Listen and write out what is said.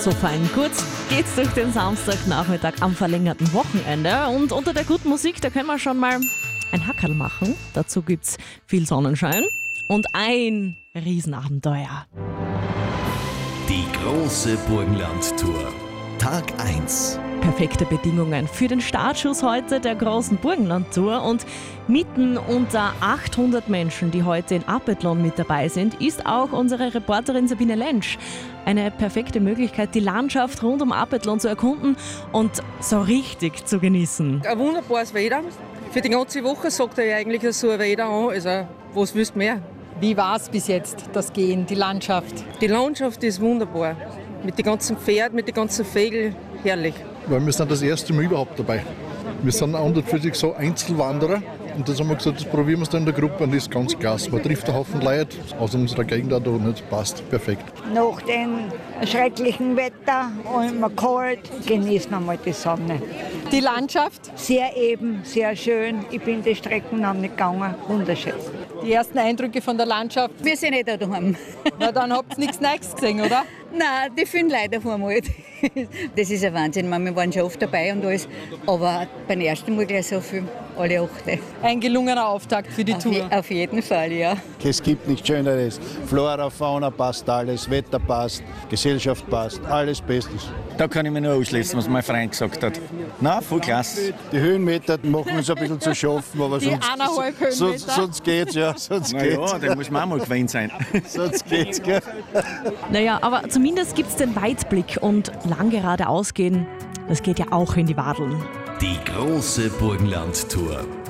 So fein. Gut geht's durch den Samstagnachmittag am verlängerten Wochenende. Und unter der guten Musik, da können wir schon mal ein Hackerl machen. Dazu gibt's viel Sonnenschein und ein Riesenabenteuer. Die große Burgenland-Tour. Tag 1. Perfekte Bedingungen für den Startschuss heute der großen Burgenland-Tour. Und mitten unter 800 Menschen, die heute in Apethlon mit dabei sind, ist auch unsere Reporterin Sabine Lentsch. Eine perfekte Möglichkeit, die Landschaft rund um Apethlon zu erkunden und so richtig zu genießen. Ein wunderbares Wetter. Für die ganze Woche sagt er ja eigentlich so ein Wetter an. Also, was willst du mehr? Wie war es bis jetzt, das Gehen, die Landschaft? Die Landschaft ist wunderbar. Mit den ganzen Pferden, mit den ganzen Vögeln, herrlich. Weil wir sind das erste Mal überhaupt dabei. Wir sind an und für sich so Einzelwanderer. Und das haben wir gesagt, das probieren wir dann in der Gruppe und das ist ganz klasse. Man trifft einen Haufen Leute aus unserer Gegend auch und das passt perfekt. Nach dem schrecklichen Wetter und immer kalt, genießen wir mal die Sonne. Die Landschaft? Sehr eben, sehr schön. Ich bin die Strecken noch nicht gegangen. Wunderschön. Die ersten Eindrücke von der Landschaft? Wir sind nicht da daheim. Na, dann habt ihr nichts Neues gesehen, oder? Nein, die finden Leute auf einmal. Das ist ein Wahnsinn. Wir waren schon oft dabei und alles. Aber beim ersten Mal gleich so viel, alle 8. Ein gelungener Auftakt für die Tour. Auf jeden Fall, ja. Es gibt nichts Schöneres. Flora, Fauna passt alles, Wetter passt, Gesellschaft passt, alles Bestes. Da kann ich mich nur ausschließen, was mein Freund gesagt hat. Na, voll klasse. Die Höhenmeter machen uns ein bisschen zu schaffen, aber Die 1,5 Höhenmeter. sonst geht's, ja. Sonst Na geht's. ja, da muss man auch mal gewöhnt sein. Sonst geht's, gell? Naja, aber zumindest gibt's den Weitblick und lang geradeaus gehen, das geht ja auch in die Wadeln. Die große Burgenland-Tour.